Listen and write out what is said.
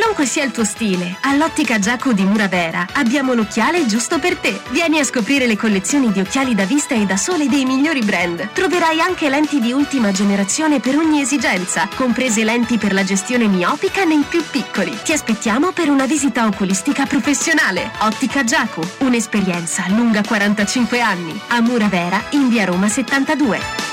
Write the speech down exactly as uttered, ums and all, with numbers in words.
Qualunque sia il tuo stile, all'Ottica Giacu di Muravera abbiamo l'occhiale giusto per te. Vieni a scoprire le collezioni di occhiali da vista e da sole dei migliori brand. Troverai anche lenti di ultima generazione per ogni esigenza, comprese lenti per la gestione miopica nei più piccoli. Ti aspettiamo per una visita oculistica professionale. Ottica Giacu, un'esperienza lunga quarantacinque anni. A Muravera, in via Roma settantadue.